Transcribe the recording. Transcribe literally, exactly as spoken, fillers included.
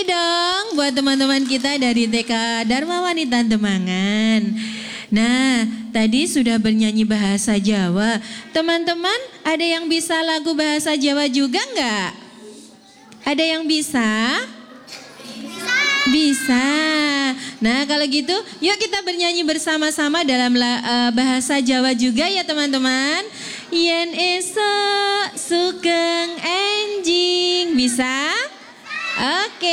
lagi dong buat teman-teman kita dari T K Dharma Wanita Demangan. Nah, tadi sudah bernyanyi bahasa Jawa. Teman-teman, ada yang bisa lagu bahasa Jawa juga enggak? Ada yang bisa? Bisa. Nah, kalau gitu yuk kita bernyanyi bersama-sama dalam uh, bahasa Jawa juga ya teman-teman. Yen esok sugeng enjing. Bisa? Oke.